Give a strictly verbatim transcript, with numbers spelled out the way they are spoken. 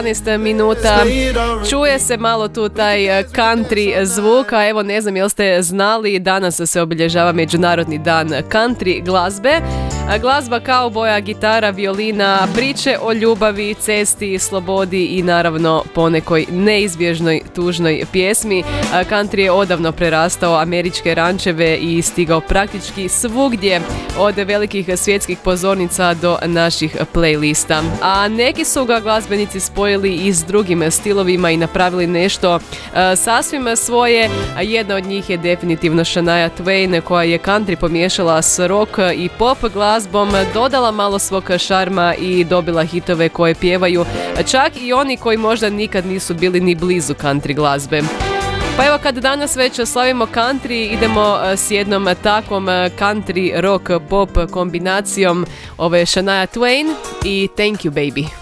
jedanaest minuta, čuje se malo tu taj country zvuk, a evo ne znam jel ste znali, danas se obilježava Međunarodni dan country glazbe. Glazba kauboja, gitara, violina, priče o ljubavi, cesti, slobodi i naravno ponekoj neizbježnoj tužnoj pjesmi. Country je odavno prerastao američke rančeve i stigao praktički svugdje, od velikih svjetskih pozornica do naših playlista. A neki su ga glazbenici spojili i s drugim stilovima i napravili nešto uh, sasvim svoje. Jedna od njih je definitivno Shania Twain, koja je country pomiješala s rock i pop glazbom, dodala malo svog šarma i dobila hitove koje pjevaju čak i oni koji možda nikad nisu bili ni blizu country glazbe. Pa evo, kad danas već slavimo country, idemo s jednom takvom country rock pop kombinacijom. Ove Shania Twain i Thank You Baby.